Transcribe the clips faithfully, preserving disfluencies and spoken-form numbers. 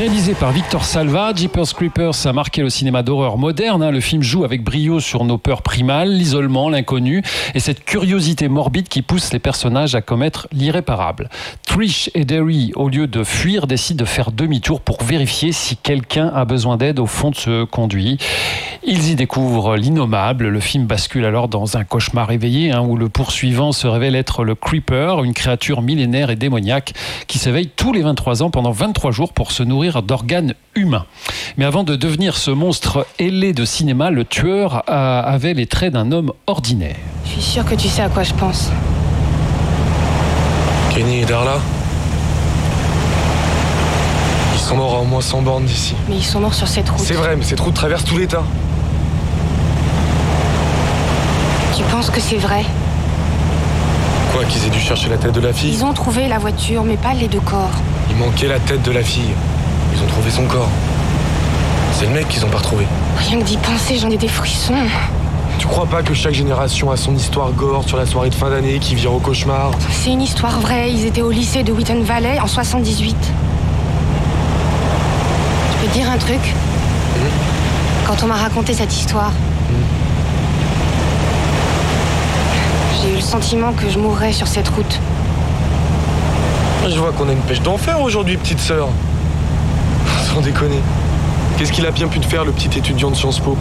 Réalisé par Victor Salva, Jeepers Creepers a marqué le cinéma d'horreur moderne. Le film joue avec brio sur nos peurs primales, l'isolement, l'inconnu et cette curiosité morbide qui pousse les personnages à commettre l'irréparable. Trish et Derry, au lieu de fuir, décident de faire demi-tour pour vérifier si quelqu'un a besoin d'aide au fond de ce conduit. Ils y découvrent l'innommable. Le film bascule alors dans un cauchemar éveillé hein, où le poursuivant se révèle être le Creeper, une créature millénaire et démoniaque qui s'éveille tous les vingt-trois ans pendant vingt-trois jours pour se nourrir d'organes humains. Mais avant de devenir ce monstre ailé de cinéma, le tueur avait les traits d'un homme ordinaire. Je suis sûre que tu sais à quoi je pense. Kenny et Darla, ils sont morts à au moins cent bornes d'ici. Mais ils sont morts sur cette route. C'est vrai, mais cette route traverse tout l'État. Tu penses que c'est vrai? Quoi, qu'ils aient dû chercher la tête de la fille? Ils ont trouvé la voiture, mais pas les deux corps. Il manquait la tête de la fille. Ils ont trouvé son corps. C'est le mec qu'ils ont pas retrouvé. Rien que d'y penser, j'en ai des frissons. Tu crois pas que chaque génération a son histoire gore sur la soirée de fin d'année qui vire au cauchemar? C'est une histoire vraie. Ils étaient au lycée de Wheaton Valley en soixante-dix-huit. Je peux te dire un truc? mmh. Quand on m'a raconté cette histoire, mmh. j'ai eu le sentiment que je mourrais sur cette route. Je vois qu'on a une pêche d'enfer aujourd'hui, petite sœur. Sans déconner. Qu'est-ce qu'il a bien pu te faire, le petit étudiant de Sciences Po?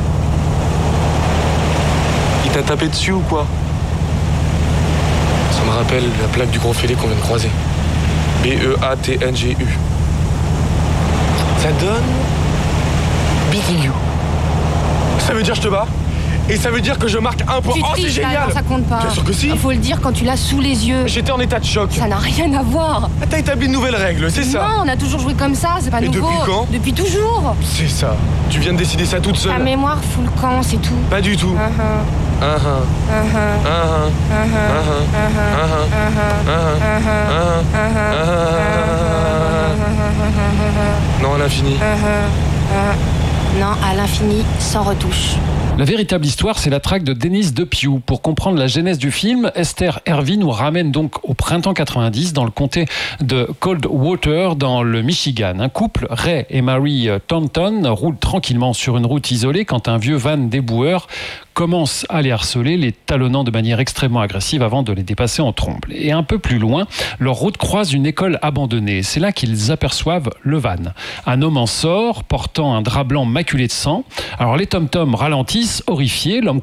Il t'a tapé dessus ou quoi? Ça me rappelle la plaque du gros fêlé qu'on vient de croiser. B E A T N G U. Ça donne... Beating you. Ça veut dire je te bats? Et ça veut dire que je marque un point. Tu Oh, c'est triches, génial! là, non, ça compte pas. Bien sûr que si. Faut le dire quand tu l'as sous les yeux. J'étais en état de choc. Ça n'a rien à voir. Ah, t'as établi de nouvelles règles, c'est ça? Non, on a toujours joué comme ça, c'est pas Et nouveau. depuis quand? Depuis toujours. C'est ça. Tu viens de décider ça toute seule. Ta mémoire fout le camp, c'est tout. Pas du tout. Uh-huh. Uh-huh. Uh-huh. Uh-huh. Uh-huh. Non, à l'infini. Non, à l'infini, sans retouche. La véritable histoire, c'est la traque de Dennis DePew. Pour comprendre la genèse du film, Esther Hervey nous ramène donc au printemps quatre-vingt-dix dans le comté de Coldwater, dans le Michigan. Un couple, Ray et Mary Thornton, roule tranquillement sur une route isolée quand un vieux van déboueur commence à les harceler, les talonnant de manière extrêmement agressive avant de les dépasser en trombe. Et un peu plus loin, leur route croise une école abandonnée. C'est là qu'ils aperçoivent le van. Un homme en sort, portant un drap blanc maculé de sang. Alors les tom-toms ralentissent, horrifiés. L'homme